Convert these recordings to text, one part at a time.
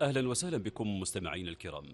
أهلا وسهلا بكم مستمعين الكرام.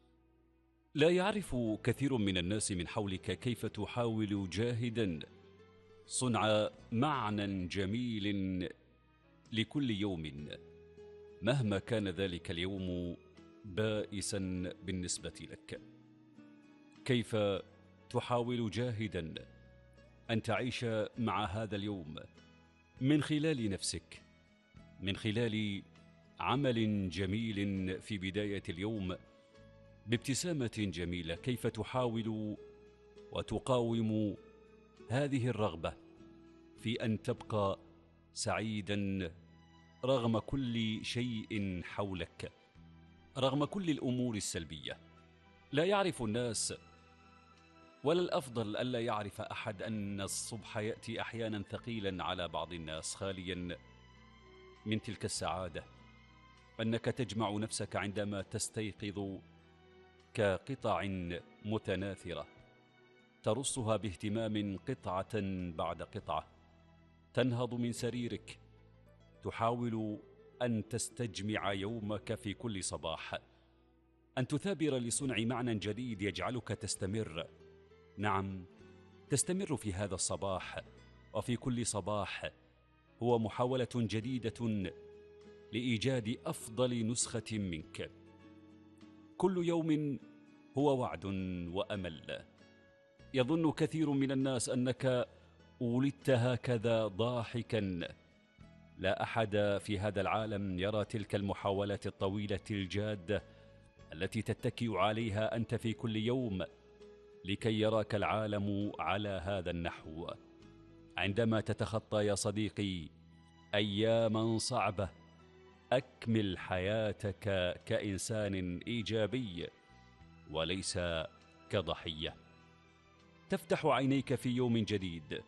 لا يعرف كثير من الناس من حولك كيف تحاول جاهدا صنع معنى جميل لكل يوم، مهما كان ذلك اليوم بائسا بالنسبة لك. كيف تحاول جاهدا أن تعيش مع هذا اليوم من خلال نفسك، من خلال عمل جميل في بداية اليوم بابتسامة جميلة. كيف تحاول وتقاوم هذه الرغبة في أن تبقى سعيدا رغم كل شيء حولك، رغم كل الأمور السلبية. لا يعرف الناس، ولا الأفضل ألا يعرف أحد، أن الصبح يأتي أحيانا ثقيلا على بعض الناس، خاليا من تلك السعادة، أنك تجمع نفسك عندما تستيقظ كقطع متناثرة، ترصها باهتمام قطعة بعد قطعة، تنهض من سريرك، تحاول أن تستجمع يومك في كل صباح، أن تثابر لصنع معنى جديد يجعلك تستمر. نعم، تستمر في هذا الصباح، وفي كل صباح هو محاولة جديدة لإيجاد أفضل نسخة منك. كل يوم هو وعد وأمل. يظن كثير من الناس أنك ولدت هكذا ضاحكا. لا أحد في هذا العالم يرى تلك المحاولات الطويلة الجادة التي تتكئ عليها أنت في كل يوم لكي يراك العالم على هذا النحو. عندما تتخطى يا صديقي أياما صعبة، أكمل حياتك كإنسان إيجابي وليس كضحية. تفتح عينيك في يوم جديد،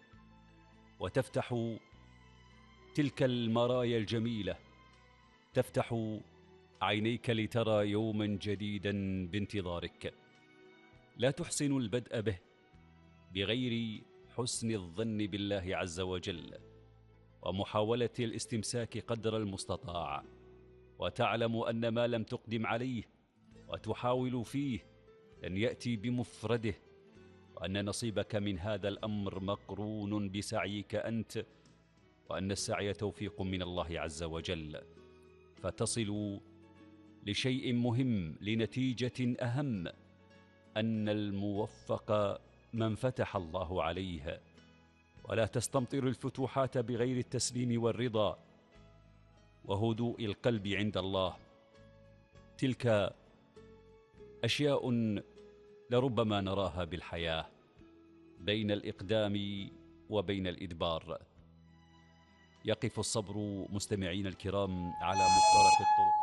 وتفتح تلك المرايا الجميلة، تفتح عينيك لترى يوما جديدا بانتظارك. لا تحسن البدء به بغير حسن الظن بالله عز وجل، ومحاولة الاستمساك قدر المستطاع، وتعلم أن ما لم تقدم عليه وتحاول فيه لن يأتي بمفرده، وأن نصيبك من هذا الأمر مقرون بسعيك أنت، وأن السعي توفيق من الله عز وجل، فتصل لشيء مهم، لنتيجة أهم، أن الموفق من فتح الله عليه. ولا تستمطر الفتوحات بغير التسليم والرضا وهدوء القلب عند الله. تلك أشياء لربما نراها بالحياة بين الإقدام وبين الإدبار. يقف الصبر مستمعين الكرام على مفترق الطرق.